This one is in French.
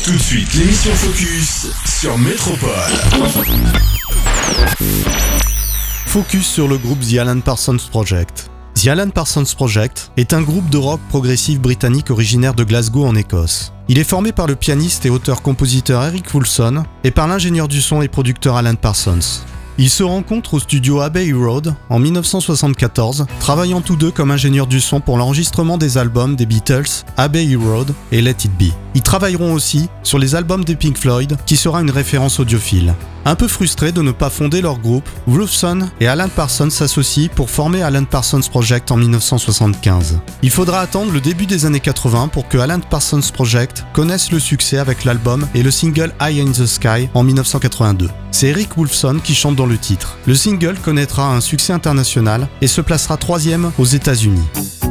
Tout de suite, l'émission Focus sur Métropole. Focus sur le groupe The Alan Parsons Project. The Alan Parsons Project est un groupe de rock progressif britannique originaire de Glasgow en Écosse. Il est formé par le pianiste et auteur-compositeur Eric Woolfson et par l'ingénieur du son et producteur Alan Parsons. Ils se rencontrent au studio Abbey Road en 1974, travaillant tous deux comme ingénieurs du son pour l'enregistrement des albums des Beatles, Abbey Road et Let It Be. Ils travailleront aussi sur les albums des Pink Floyd, qui sera une référence audiophile. Un peu frustrés de ne pas fonder leur groupe, Woolfson et Alan Parsons s'associent pour former Alan Parsons Project en 1975. Il faudra attendre le début des années 80 pour que Alan Parsons Project connaisse le succès avec l'album et le single Eye in the Sky en 1982. C'est Eric Woolfson qui chante dans le titre. Le single connaîtra un succès international et se placera 3e aux États-Unis.